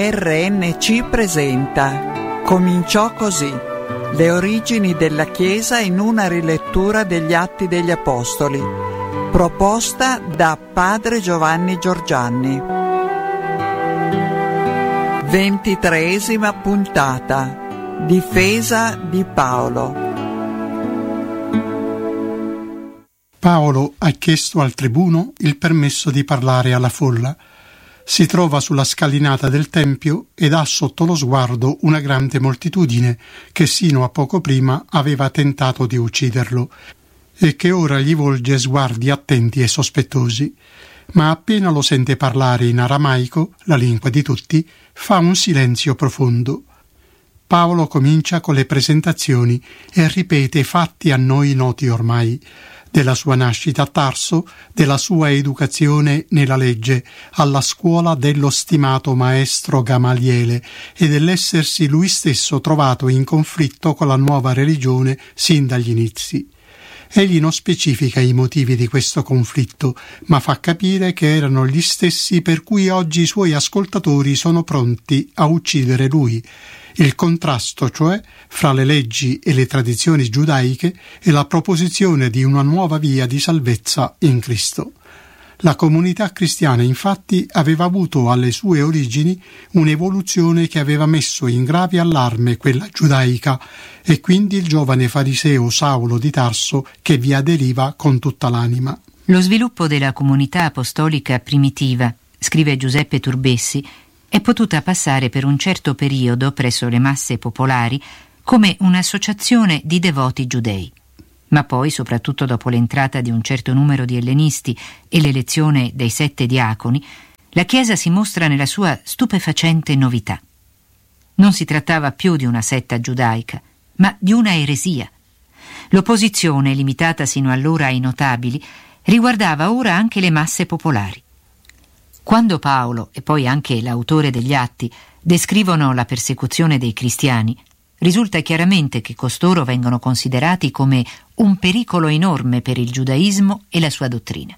RNC presenta Cominciò così. Le origini della Chiesa in una rilettura degli Atti degli Apostoli, proposta da Padre Giovanni Giorgianni. 23ª puntata. Difesa di Paolo. Paolo ha chiesto al tribuno il permesso di parlare alla folla. Si trova sulla scalinata del Tempio ed ha sotto lo sguardo una grande moltitudine che sino a poco prima aveva tentato di ucciderlo e che ora gli volge sguardi attenti e sospettosi. Ma appena lo sente parlare in aramaico, la lingua di tutti, fa un silenzio profondo. Paolo comincia con le presentazioni e ripete fatti a noi noti ormai, della sua nascita a Tarso, della sua educazione nella legge, alla scuola dello stimato maestro Gamaliele e dell'essersi lui stesso trovato in conflitto con la nuova religione sin dagli inizi. Egli non specifica i motivi di questo conflitto, ma fa capire che erano gli stessi per cui oggi i suoi ascoltatori sono pronti a uccidere lui. Il contrasto, cioè, fra le leggi e le tradizioni giudaiche e la proposizione di una nuova via di salvezza in Cristo. La comunità cristiana, infatti, aveva avuto alle sue origini un'evoluzione che aveva messo in grave allarme quella giudaica e quindi il giovane fariseo Saulo di Tarso che vi aderiva con tutta l'anima. Lo sviluppo della comunità apostolica primitiva, scrive Giuseppe Turbessi, è potuta passare per un certo periodo presso le masse popolari come un'associazione di devoti giudei. Ma poi, soprattutto dopo l'entrata di un certo numero di ellenisti e l'elezione dei 7 diaconi, la Chiesa si mostra nella sua stupefacente novità. Non si trattava più di una setta giudaica, ma di una eresia. L'opposizione, limitata sino allora ai notabili, riguardava ora anche le masse popolari. Quando Paolo, e poi anche l'autore degli Atti, descrivono la persecuzione dei cristiani, risulta chiaramente che costoro vengono considerati come un pericolo enorme per il giudaismo e la sua dottrina.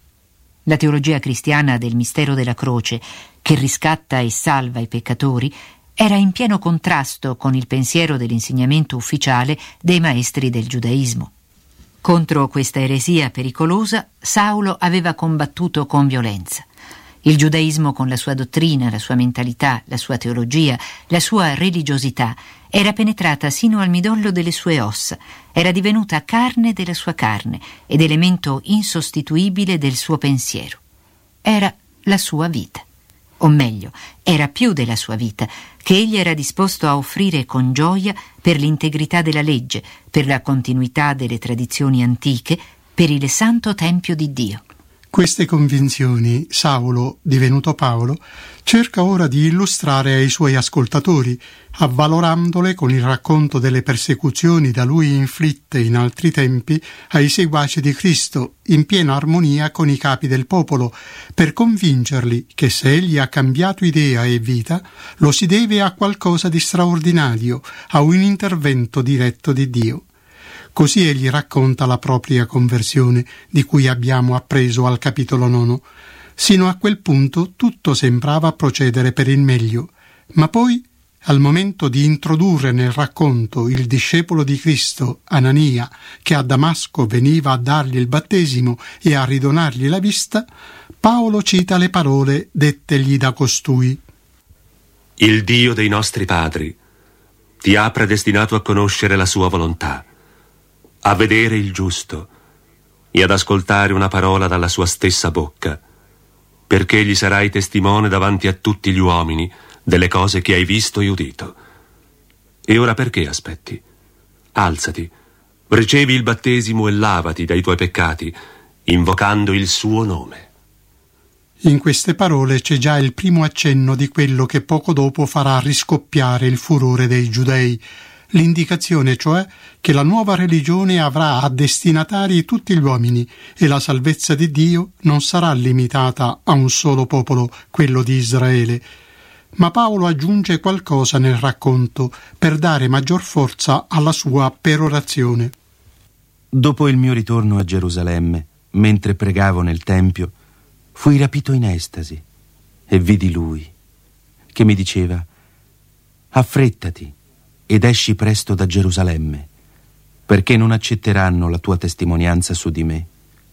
La teologia cristiana del mistero della croce, che riscatta e salva i peccatori, era in pieno contrasto con il pensiero dell'insegnamento ufficiale dei maestri del giudaismo. Contro questa eresia pericolosa, Saulo aveva combattuto con violenza. Il giudaismo, con la sua dottrina, la sua mentalità, la sua teologia, la sua religiosità, era penetrata sino al midollo delle sue ossa, era divenuta carne della sua carne ed elemento insostituibile del suo pensiero. Era la sua vita. O meglio, era più della sua vita, che egli era disposto a offrire con gioia per l'integrità della legge, per la continuità delle tradizioni antiche, per il santo tempio di Dio. Queste convinzioni Saulo, divenuto Paolo, cerca ora di illustrare ai suoi ascoltatori, avvalorandole con il racconto delle persecuzioni da lui inflitte in altri tempi ai seguaci di Cristo, in piena armonia con i capi del popolo, per convincerli che se egli ha cambiato idea e vita, lo si deve a qualcosa di straordinario, a un intervento diretto di Dio. Così egli racconta la propria conversione, di cui abbiamo appreso al capitolo 9. Sino a quel punto tutto sembrava procedere per il meglio, ma poi, al momento di introdurre nel racconto il discepolo di Cristo, Anania, che a Damasco veniva a dargli il battesimo e a ridonargli la vista, Paolo cita le parole dettegli da costui. Il Dio dei nostri padri ti ha predestinato a conoscere la sua volontà, a vedere il giusto e ad ascoltare una parola dalla sua stessa bocca, perché gli sarai testimone davanti a tutti gli uomini delle cose che hai visto e udito. E ora perché aspetti? Alzati, ricevi il battesimo e lavati dai tuoi peccati, invocando il suo nome. In queste parole c'è già il primo accenno di quello che poco dopo farà riscoppiare il furore dei giudei, l'indicazione cioè che la nuova religione avrà a destinatari tutti gli uomini e la salvezza di Dio non sarà limitata a un solo popolo, quello di Israele. Ma Paolo aggiunge qualcosa nel racconto per dare maggior forza alla sua perorazione. Dopo il mio ritorno a Gerusalemme, mentre pregavo nel Tempio, fui rapito in estasi e vidi lui, che mi diceva: affrettati ed esci presto da Gerusalemme, perché non accetteranno la tua testimonianza su di me.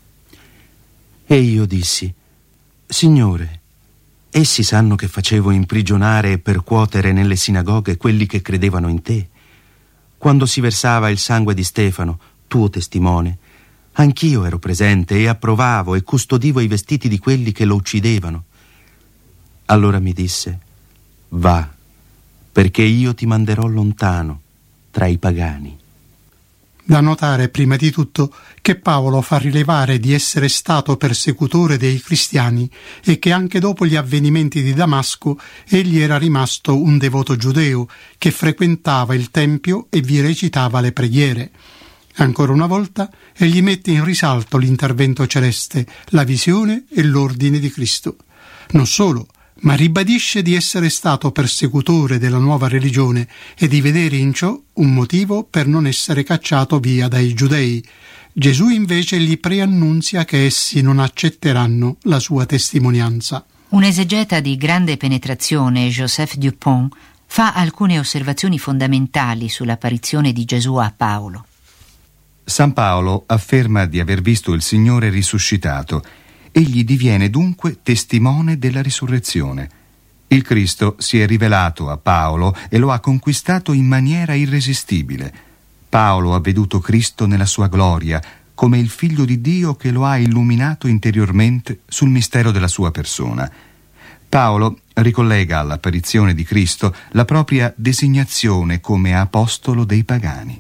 E io dissi: Signore, essi sanno che facevo imprigionare e percuotere nelle sinagoghe quelli che credevano in te. Quando si versava il sangue di Stefano, tuo testimone, anch'io ero presente e approvavo e custodivo i vestiti di quelli che lo uccidevano. Allora mi disse: va, perché io ti manderò lontano tra i pagani. Da notare prima di tutto che Paolo fa rilevare di essere stato persecutore dei cristiani e che anche dopo gli avvenimenti di Damasco egli era rimasto un devoto giudeo che frequentava il tempio e vi recitava le preghiere. Ancora una volta egli mette in risalto l'intervento celeste, la visione e l'ordine di Cristo. Non solo, ma ribadisce di essere stato persecutore della nuova religione e di vedere in ciò un motivo per non essere cacciato via dai giudei. Gesù invece gli preannunzia che essi non accetteranno la sua testimonianza. Un esegeta di grande penetrazione, Joseph Dupont, fa alcune osservazioni fondamentali sull'apparizione di Gesù a Paolo. San Paolo afferma di aver visto il Signore risuscitato. Egli diviene dunque testimone della risurrezione. Il Cristo si è rivelato a Paolo e lo ha conquistato in maniera irresistibile. Paolo ha veduto Cristo nella sua gloria, come il Figlio di Dio che lo ha illuminato interiormente sul mistero della sua persona. Paolo ricollega all'apparizione di Cristo la propria designazione come apostolo dei pagani.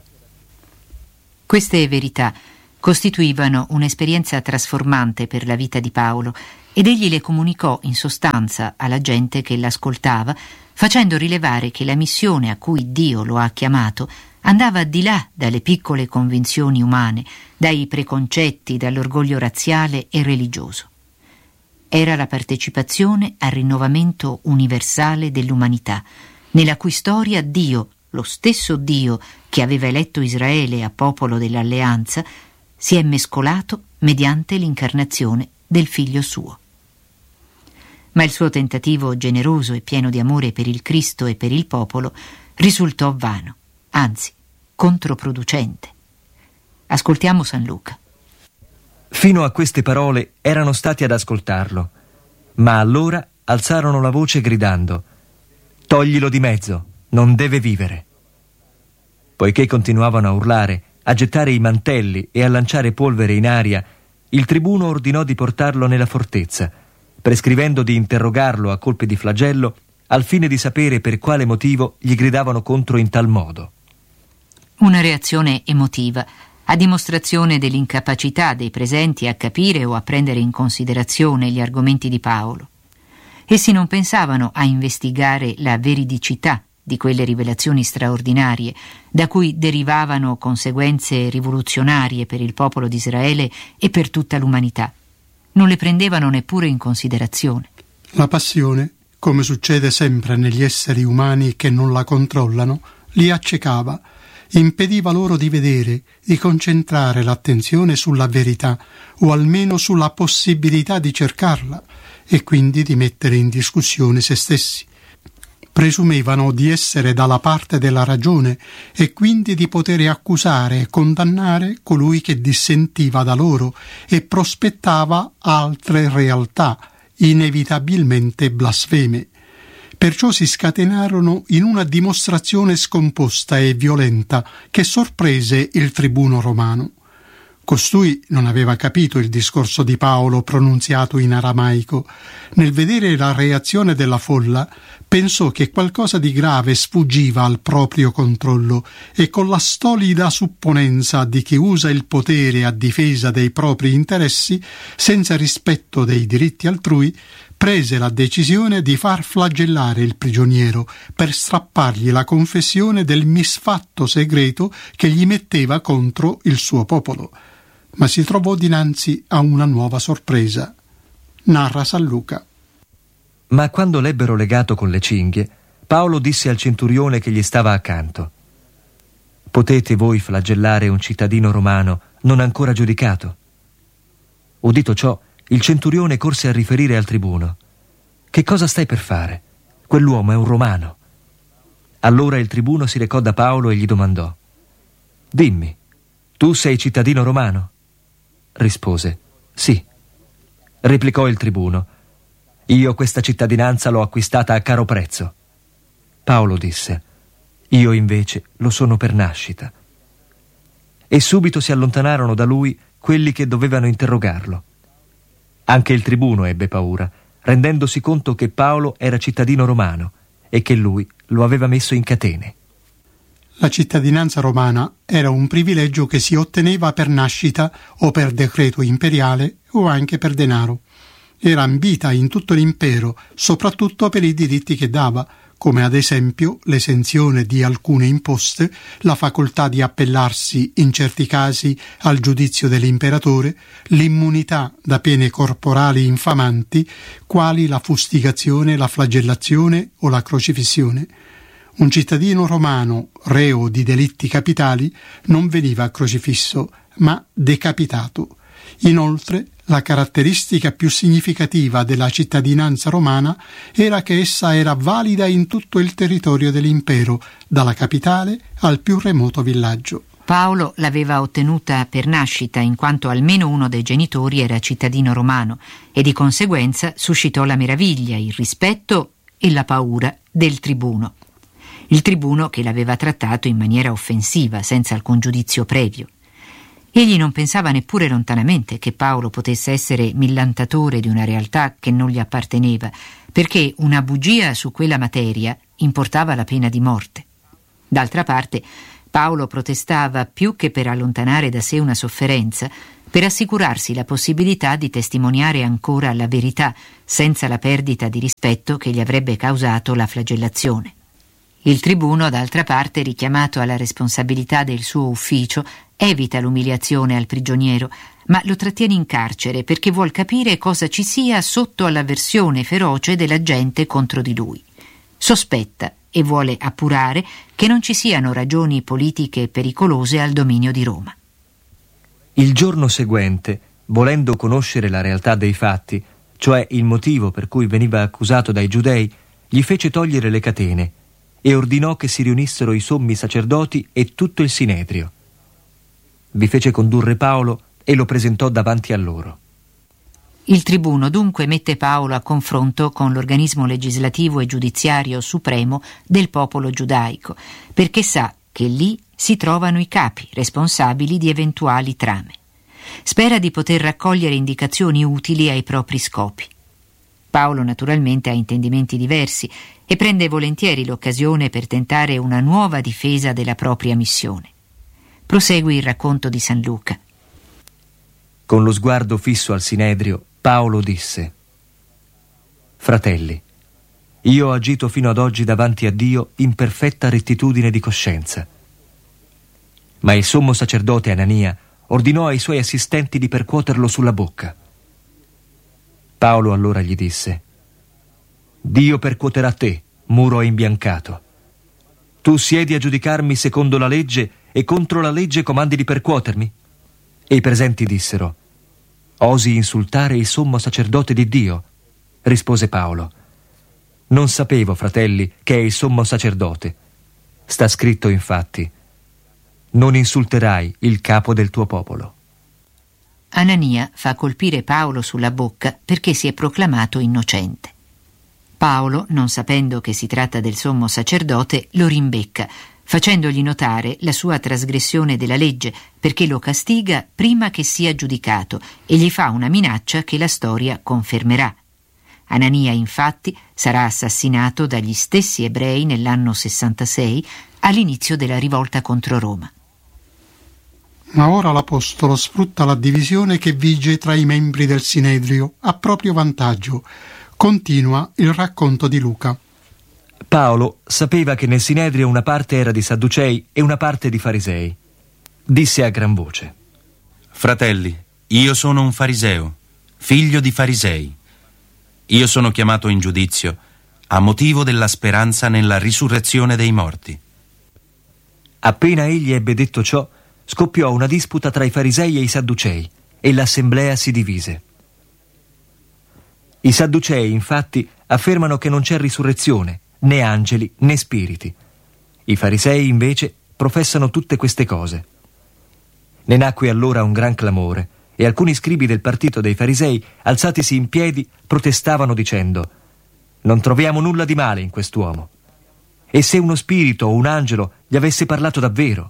Queste verità costituivano un'esperienza trasformante per la vita di Paolo ed egli le comunicò in sostanza alla gente che l'ascoltava, facendo rilevare che la missione a cui Dio lo ha chiamato andava di là dalle piccole convinzioni umane, dai preconcetti, dall'orgoglio razziale e religioso. Era la partecipazione al rinnovamento universale dell'umanità, nella cui storia Dio, lo stesso Dio che aveva eletto Israele a popolo dell'alleanza, si è mescolato mediante l'incarnazione del figlio suo. Ma il suo tentativo generoso e pieno di amore per il Cristo e per il popolo risultò vano, anzi controproducente. Ascoltiamo San Luca. Fino a queste parole erano stati ad ascoltarlo, ma allora alzarono la voce gridando: toglilo di mezzo, non deve vivere. Poiché continuavano a urlare, a gettare i mantelli e a lanciare polvere in aria, il tribuno ordinò di portarlo nella fortezza, prescrivendo di interrogarlo a colpi di flagello al fine di sapere per quale motivo gli gridavano contro in tal modo. Una reazione emotiva, a dimostrazione dell'incapacità dei presenti a capire o a prendere in considerazione gli argomenti di Paolo. Essi non pensavano a investigare la veridicità di quelle rivelazioni straordinarie, da cui derivavano conseguenze rivoluzionarie per il popolo di Israele e per tutta l'umanità. Non le prendevano neppure in considerazione. La passione, come succede sempre negli esseri umani che non la controllano, li accecava, impediva loro di vedere, di concentrare l'attenzione sulla verità o almeno sulla possibilità di cercarla e quindi di mettere in discussione se stessi. Presumevano di essere dalla parte della ragione e quindi di poter accusare e condannare colui che dissentiva da loro e prospettava altre realtà, inevitabilmente blasfeme. Perciò si scatenarono in una dimostrazione scomposta e violenta che sorprese il tribuno romano. Costui non aveva capito il discorso di Paolo pronunziato in aramaico. Nel vedere la reazione della folla, pensò che qualcosa di grave sfuggiva al proprio controllo e con la stolida supponenza di chi usa il potere a difesa dei propri interessi, senza rispetto dei diritti altrui, prese la decisione di far flagellare il prigioniero per strappargli la confessione del misfatto segreto che gli metteva contro il suo popolo. Ma si trovò dinanzi a una nuova sorpresa. Narra San Luca. Ma quando l'ebbero legato con le cinghie, Paolo disse al centurione che gli stava accanto: potete voi flagellare un cittadino romano non ancora giudicato? Udito ciò, il centurione corse a riferire al tribuno: che cosa stai per fare? Quell'uomo è un romano. Allora il tribuno si recò da Paolo e gli domandò: «Dimmi, tu sei cittadino romano?» Rispose: «Sì». Replicò il tribuno: «Io questa cittadinanza l'ho acquistata a caro prezzo». Paolo disse: «Io invece lo sono per nascita». E subito si allontanarono da lui quelli che dovevano interrogarlo. Anche il tribuno ebbe paura, rendendosi conto che Paolo era cittadino romano e che lui lo aveva messo in catene. La cittadinanza romana era un privilegio che si otteneva per nascita o per decreto imperiale o anche per denaro. Era ambita in tutto l'impero, soprattutto per i diritti che dava, come ad esempio l'esenzione di alcune imposte, la facoltà di appellarsi in certi casi al giudizio dell'imperatore, l'immunità da pene corporali infamanti, quali la fustigazione, la flagellazione o la crocifissione. Un cittadino romano, reo di delitti capitali, non veniva crocifisso, ma decapitato. Inoltre, la caratteristica più significativa della cittadinanza romana era che essa era valida in tutto il territorio dell'impero, dalla capitale al più remoto villaggio. Paolo l'aveva ottenuta per nascita in quanto almeno uno dei genitori era cittadino romano e di conseguenza suscitò la meraviglia, il rispetto e la paura del tribuno. Il tribuno che l'aveva trattato in maniera offensiva, senza alcun giudizio previo. Egli non pensava neppure lontanamente che Paolo potesse essere millantatore di una realtà che non gli apparteneva, perché una bugia su quella materia importava la pena di morte. D'altra parte, Paolo protestava più che per allontanare da sé una sofferenza, per assicurarsi la possibilità di testimoniare ancora la verità, senza la perdita di rispetto che gli avrebbe causato la flagellazione. Il tribuno, d'altra parte, richiamato alla responsabilità del suo ufficio, evita l'umiliazione al prigioniero, ma lo trattiene in carcere perché vuol capire cosa ci sia sotto all'avversione feroce della gente contro di lui. Sospetta e vuole appurare che non ci siano ragioni politiche pericolose al dominio di Roma. Il giorno seguente, volendo conoscere la realtà dei fatti, cioè il motivo per cui veniva accusato dai giudei, gli fece togliere le catene e ordinò che si riunissero i sommi sacerdoti e tutto il sinedrio. Vi fece condurre Paolo e lo presentò davanti a loro. Il tribuno dunque mette Paolo a confronto con l'organismo legislativo e giudiziario supremo del popolo giudaico, perché sa che lì si trovano i capi responsabili di eventuali trame. Spera di poter raccogliere indicazioni utili ai propri scopi. Paolo naturalmente ha intendimenti diversi e prende volentieri l'occasione per tentare una nuova difesa della propria missione. Prosegue il racconto di San Luca. Con lo sguardo fisso al sinedrio, Paolo disse: «Fratelli, io ho agito fino ad oggi davanti a Dio in perfetta rettitudine di coscienza». Ma il sommo sacerdote Anania ordinò ai suoi assistenti di percuoterlo sulla bocca. Paolo allora gli disse: «Dio percuoterà te, muro imbiancato. Tu siedi a giudicarmi secondo la legge e contro la legge comandi di percuotermi?» E i presenti dissero: «Osi insultare il sommo sacerdote di Dio?» Rispose Paolo: «Non sapevo, fratelli, che è il sommo sacerdote. Sta scritto infatti: non insulterai il capo del tuo popolo». Anania fa colpire Paolo sulla bocca perché si è proclamato innocente. Paolo, non sapendo che si tratta del sommo sacerdote, lo rimbecca, facendogli notare la sua trasgressione della legge, perché lo castiga prima che sia giudicato e gli fa una minaccia che la storia confermerà. Anania, infatti, sarà assassinato dagli stessi ebrei nell'anno 66, all'inizio della rivolta contro Roma. Ma ora l'Apostolo sfrutta la divisione che vige tra i membri del Sinedrio a proprio vantaggio. Continua il racconto di Luca. Paolo sapeva che nel Sinedrio una parte era di Sadducei e una parte di Farisei. Disse a gran voce: «Fratelli, io sono un fariseo, figlio di farisei. Io sono chiamato in giudizio a motivo della speranza nella risurrezione dei morti». Appena egli ebbe detto ciò, scoppiò una disputa tra i farisei e i sadducei e l'assemblea si divise. I sadducei, infatti, affermano che non c'è risurrezione, né angeli né spiriti. I farisei invece professano tutte queste cose. Ne nacque allora un gran clamore e alcuni scribi del partito dei farisei, alzatisi in piedi, protestavano dicendo: «Non troviamo nulla di male in quest'uomo. E se uno spirito o un angelo gli avesse parlato davvero?»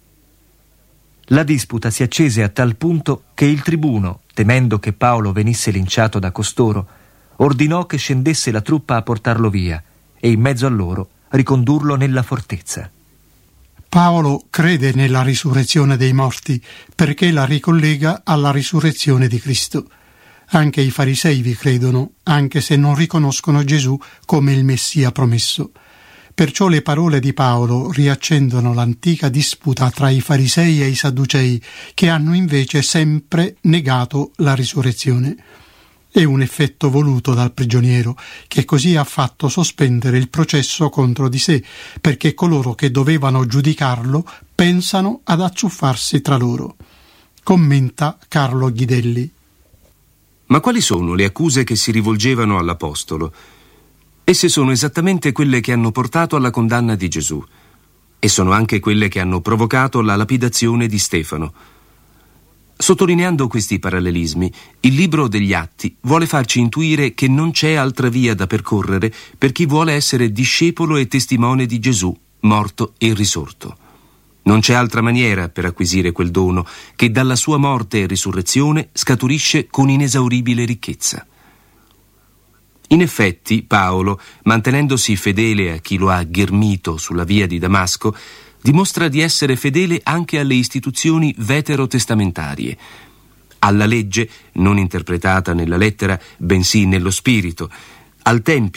La disputa si accese a tal punto che il tribuno, temendo che Paolo venisse linciato da costoro, ordinò che scendesse la truppa a portarlo via e in mezzo a loro ricondurlo nella fortezza. Paolo crede nella risurrezione dei morti perché la ricollega alla risurrezione di Cristo. Anche i farisei vi credono, anche se non riconoscono Gesù come il Messia promesso. Perciò le parole di Paolo riaccendono l'antica disputa tra i farisei e i sadducei, che hanno invece sempre negato la risurrezione. È un effetto voluto dal prigioniero, che così ha fatto sospendere il processo contro di sé, perché coloro che dovevano giudicarlo pensano ad azzuffarsi tra loro. Commenta Carlo Ghidelli. Ma quali sono le accuse che si rivolgevano all'Apostolo? Esse sono esattamente quelle che hanno portato alla condanna di Gesù, e sono anche quelle che hanno provocato la lapidazione di Stefano. Sottolineando questi parallelismi, il libro degli Atti vuole farci intuire che non c'è altra via da percorrere per chi vuole essere discepolo e testimone di Gesù, morto e risorto. Non c'è altra maniera per acquisire quel dono che dalla sua morte e risurrezione scaturisce con inesauribile ricchezza. In effetti, Paolo, mantenendosi fedele a chi lo ha ghermito sulla via di Damasco, dimostra di essere fedele anche alle istituzioni veterotestamentarie, alla legge, non interpretata nella lettera, bensì nello spirito, al Tempio,